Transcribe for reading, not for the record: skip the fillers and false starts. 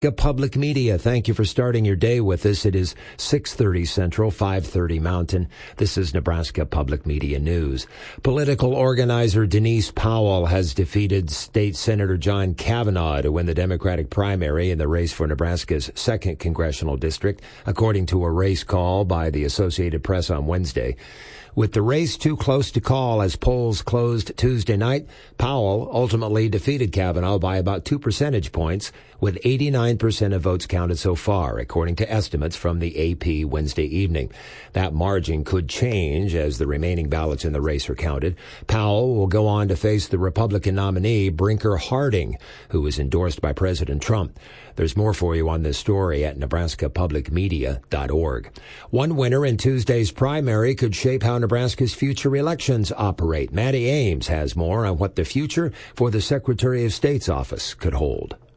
Public Media, thank you for starting your day with us. It is 6:30 Central, 5:30 Mountain. This is Nebraska Public Media News. Political organizer Denise Powell has defeated State Senator John Kavanaugh to win the Democratic primary in the race for Nebraska's 2nd Congressional District, according to a race call by the Associated Press on Wednesday. With the race too close to call as polls closed Tuesday night, Powell ultimately defeated Kavanaugh by about 2 percentage points, with 89% of votes counted so far, according to estimates from the AP Wednesday evening. That margin could change as the remaining ballots in the race are counted. Powell will go on to face the Republican nominee, Brinker Harding, who is endorsed by President Trump. There's more for you on this story at nebraskapublicmedia.org. One winner in Tuesday's primary could shape how Nebraska's future elections operate. Maddie Ames has more on what the future for the Secretary of State's office could hold.